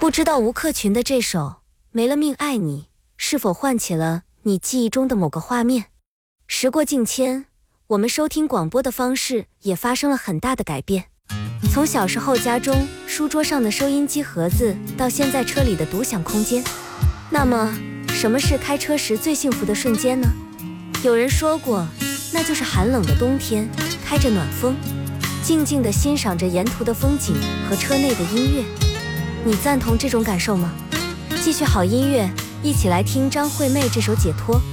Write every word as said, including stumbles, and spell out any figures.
不知道吴克群的这首《没了命爱你》是否唤起了你记忆中的某个画面？时过境迁，我们收听广播的方式也发生了很大的改变。从小时候家中书桌上的收音机盒子，到现在车里的独享空间。那么，什么是开车时最幸福的瞬间呢？有人说过，那就是寒冷的冬天，开着暖风，静静地欣赏着沿途的风景和车内的音乐。你赞同这种感受吗？继续好音乐，一起来听张惠妹这首《解脱》。